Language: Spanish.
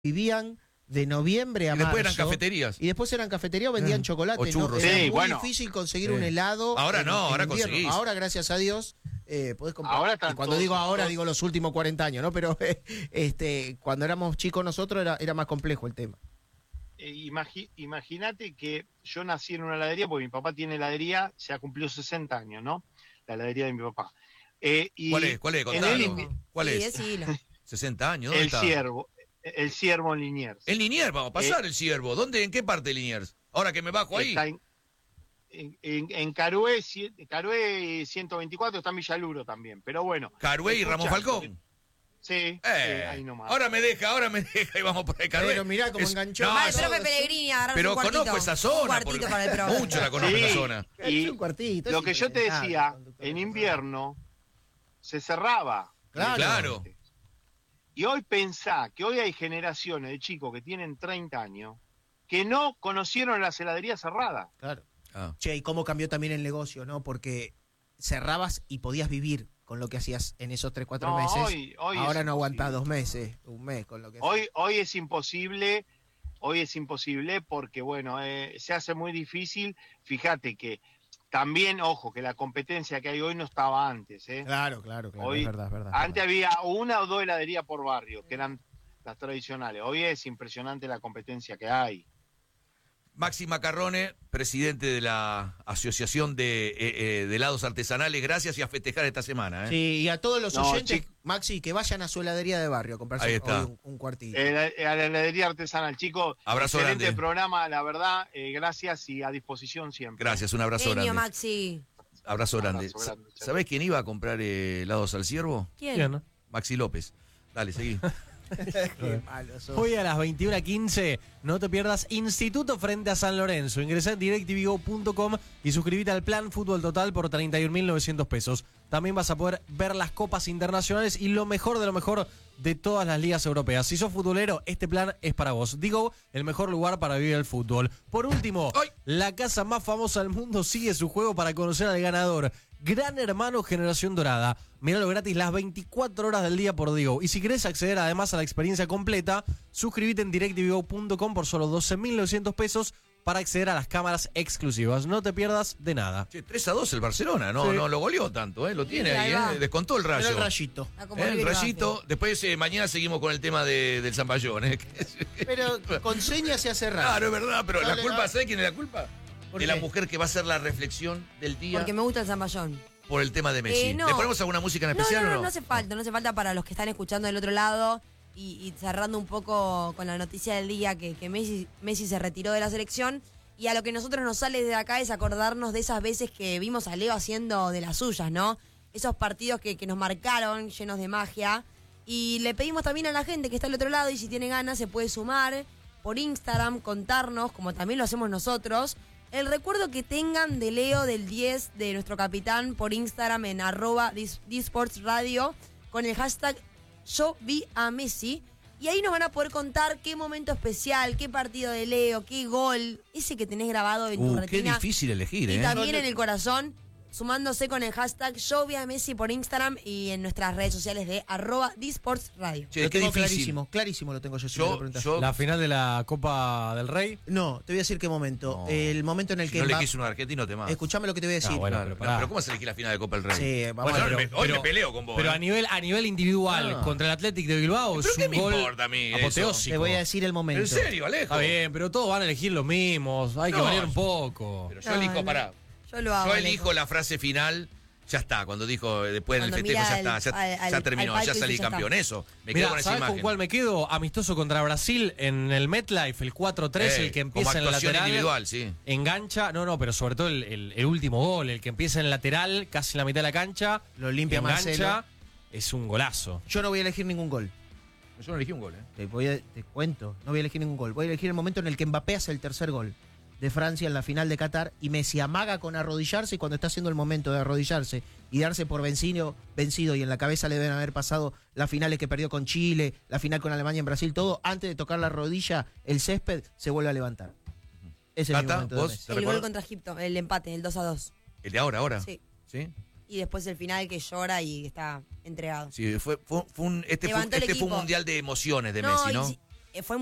vivían de noviembre a Y marzo. después eran cafeterías. Y después eran cafeterías o vendían chocolate. O churros. ¿no? Era Sí, muy bueno. difícil conseguir un helado. Ahora no, ahora invierno. conseguís. Ahora, gracias a Dios, podés comprar. Ahora Y están cuando todos- digo ahora, todos- digo los últimos 40 años, ¿no? Pero cuando éramos chicos nosotros era más complejo el tema. Imagínate que yo nací en una heladería, porque mi papá tiene heladería, se ha cumplido 60 años, ¿no? La heladería de mi papá. Y ¿Cuál es? ¿Cuál es? en Contalo. el- ¿Cuál Sí, es? decilo. 60 años. ¿Dónde el está? ciervo en Liniers. En Liniers, vamos a pasar el ciervo. ¿Dónde? ¿En qué parte de Liniers? Ahora que me bajo ahí. Está en Carué 124, está en Villaluro también, pero bueno. Carué y Ramón Escuchá, Falcón. Sí, ahí nomás. Ahora me deja y vamos por ahí, Carué. Pero mirá cómo enganchó. No, Va el eso- profe Pellegrini a agarrar pero un cuartito. conozco esa zona. Un cuartito porque para el profe. mucho la conozco Sí. esa zona. Y un cuartito, lo es que yo te impresionante, decía, conductor en de invierno se cerraba. Claro. Y hoy pensá que hoy hay generaciones de chicos que tienen 30 años que no conocieron las heladerías cerradas. Claro. Ah. Che, y cómo cambió también el negocio, ¿no? Porque cerrabas y podías vivir con lo que hacías en esos 3-4 No, meses. hoy Ahora es no aguantás imposible. 2 meses, un mes con lo que Hoy es imposible, porque, bueno, se hace muy difícil. Fíjate que también, ojo, que la competencia que hay hoy no estaba antes, ¿eh? Claro, Hoy- es verdad, es verdad. Antes había una o dos heladerías por barrio, que eran las tradicionales. Hoy es impresionante la competencia que hay. Maxi Macarrone, presidente de la Asociación de Helados Artesanales, gracias y a festejar esta semana. Sí, y a todos los No, oyentes, chico. Maxi, que vayan a su heladería de barrio a comprarse Ahí está. hoy un cuartito. A la heladería artesanal, chicos. Abrazo excelente grande. programa, la verdad. Gracias y a disposición siempre. Gracias, un abrazo Genio, grande. Maxi. Abrazo grande. Abrazo grande. ¿Sabés quién iba a comprar helados al ciervo? ¿Quién? Maxi López. Dale, seguí. Qué malo sos. Hoy a las 21:15, no te pierdas Instituto frente a San Lorenzo. Ingresá en directvigo.com y suscríbete al plan Fútbol Total por 31.900 pesos. También vas a poder ver las copas internacionales y lo mejor de lo mejor de todas las ligas europeas. Si sos futbolero, este plan es para vos. Digo, el mejor lugar para vivir el fútbol. Por último, ¡Ay! la casa más famosa del mundo sigue su juego para conocer al ganador. Gran Hermano Generación Dorada. Míralo gratis las 24 horas del día por Digo. Y si querés acceder además a la experiencia completa, suscríbete en directvigo.com por solo 12.900 pesos para acceder a las cámaras exclusivas. No te pierdas de nada. Che, 3-2 el Barcelona, no, Sí. no lo goleó tanto, lo tiene Sí, ahí, ahí va. descontó el Era rayo. el rayito. Está como El River rayito. Plate. Después mañana seguimos con el tema del Zamballón. Pero con señas se hace raro. Claro, es verdad, pero Dale, la culpa, dale. ¿sabes quién es la culpa? ¿Por De qué? la mujer que va a hacer la reflexión del día Porque me gusta el zamballón. por el tema de Messi. No. ¿Le ponemos alguna música en No, especial o no? no hace falta para los que están escuchando del otro lado y cerrando un poco con la noticia del día que Messi se retiró de la selección. Y a lo que nosotros nos sale de acá es acordarnos de esas veces que vimos a Leo haciendo de las suyas, ¿no? Esos partidos que nos marcaron, llenos de magia. Y le pedimos también a la gente que está al otro lado y si tiene ganas se puede sumar por Instagram, contarnos, como también lo hacemos nosotros, el recuerdo que tengan de Leo del 10 de nuestro capitán por Instagram en @disportsradio con el hashtag Yo vi a Messi. Y ahí nos van a poder contar qué momento especial, qué partido de Leo, qué gol, ese que tenés grabado en tu Qué retina. difícil elegir, Y ¿eh? también en el corazón, sumándose con el hashtag Yo vi a Messi por Instagram y en nuestras redes sociales de @disportsradio. Che, Lo qué tengo difícil. clarísimo lo tengo yo. Si me lo preguntás. La final de la Copa del Rey. No, te voy a decir qué momento. No. El momento en el Si que no Mbappé- elegís un argentino, te más. Escuchame lo que te voy a decir. bueno, Claro, pero pará. pero ¿cómo se elegí la final de Copa del Rey? Sí, vamos Bueno, a ver. hoy me peleo con vos. Pero ¿eh? a nivel individual, No. contra el Athletic de Bilbao, ¿Pero es qué un me gol importa a mí eso? apoteósico. Te voy a decir el momento. ¿En serio, Alejo? Está bien, pero todos van a elegir los mismos. Hay que No, variar un poco. Pero yo No, elijo, no. pará. Yo lo hago. Yo Alejo. elijo la frase final. Ya está, cuando dijo después del Cuando festejo, ya mira está, al- ya terminó, al ya palco y salí dice, ya campeón. está. Eso, me quedo Mirá, con esa ¿sabes imagen. con cuál me quedo? Amistoso contra Brasil en el MetLife, el 4-3, el que empieza como en el actuación lateral. individual, sí. Engancha, pero sobre todo el último gol, el que empieza en el lateral, casi en la mitad de la cancha. Lo limpia engancha, Marcelo. es un golazo. Yo no voy a elegir ningún gol. Yo no elegí un gol, ¿eh? Te cuento, no voy a elegir ningún gol. Voy a elegir el momento en el que Mbappé hace el tercer gol de Francia en la final de Qatar y Messi amaga con arrodillarse y cuando está haciendo el momento de arrodillarse y darse por vencido y en la cabeza le deben haber pasado las finales que perdió con Chile, la final con Alemania en Brasil, todo, antes de tocar la rodilla, el césped se vuelve a levantar. Ese es mi Tata, momento de vos, Messi. ¿te El gol recuerdas? contra Egipto, el empate, el 2-2. El de ahora. Sí. ¿Sí? Y después el final que llora y está entregado. Sí, fue un Levantó el este fue equipo. un mundial de emociones de No, Messi, ¿no? fue